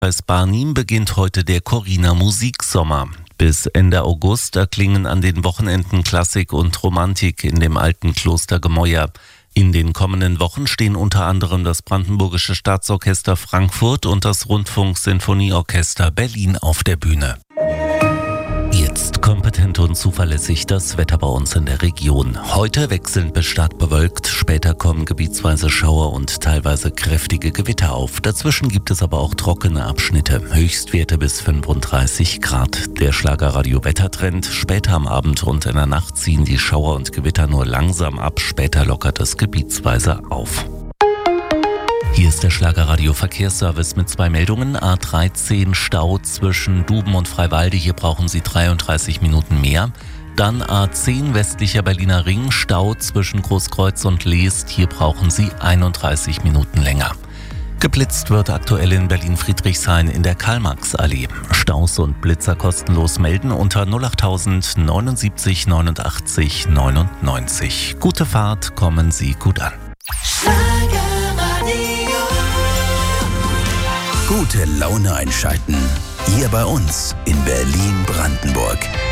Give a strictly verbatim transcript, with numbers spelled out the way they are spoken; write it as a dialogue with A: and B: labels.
A: Kreis Barnim beginnt heute der Corina Musiksommer. Bis Ende August erklingen an den Wochenenden Klassik und Romantik in dem alten Klostergemäuer. In den kommenden Wochen stehen unter anderem das Brandenburgische Staatsorchester Frankfurt und das Rundfunksinfonieorchester Berlin auf der Bühne. Jetzt kompetent und zuverlässig das Wetter bei uns in der Region. Heute wechselnd bis stark bewölkt, später kommen gebietsweise Schauer und teilweise kräftige Gewitter auf. Dazwischen gibt es aber auch trockene Abschnitte, Höchstwerte bis fünfunddreißig Grad. Der Schlagerradio-Wettertrend: später am Abend und in der Nacht ziehen die Schauer und Gewitter nur langsam ab, später lockert es gebietsweise auf. Hier ist der Schlagerradio-Verkehrsservice mit zwei Meldungen. A dreizehn Stau zwischen Duben und Freiwalde, hier brauchen Sie dreiunddreißig Minuten mehr. Dann A zehn westlicher Berliner Ring, Stau zwischen Großkreuz und Leest, hier brauchen Sie einunddreißig Minuten länger. Geblitzt wird aktuell in Berlin-Friedrichshain in der Karl-Marx-Allee. Staus und Blitzer kostenlos melden unter null achttausend neunundsiebzig neunundachtzig neunundneunzig. Gute Fahrt, kommen Sie gut an.
B: Gute Laune einschalten. Hier bei uns in Berlin-Brandenburg.